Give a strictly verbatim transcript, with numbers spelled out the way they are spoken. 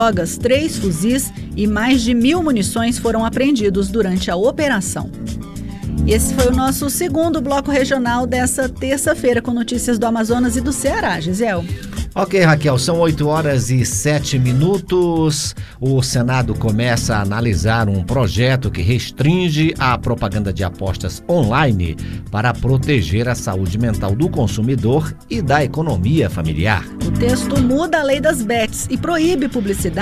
drogas, três fuzis e mais de mil munições foram apreendidos durante a operação. E esse foi o nosso segundo bloco regional dessa terça-feira, com notícias do Amazonas e do Ceará. Gisele. Ok, Raquel, são oito horas e sete minutos. O Senado começa a analisar um projeto que restringe a propaganda de apostas online para proteger a saúde mental do consumidor e da economia familiar. O texto muda a lei das bets e proíbe publicidade